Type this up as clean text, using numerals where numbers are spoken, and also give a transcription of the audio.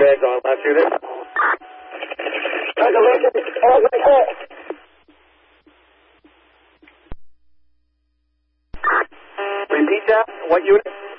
Edge on last unit. Repeat that. What unit?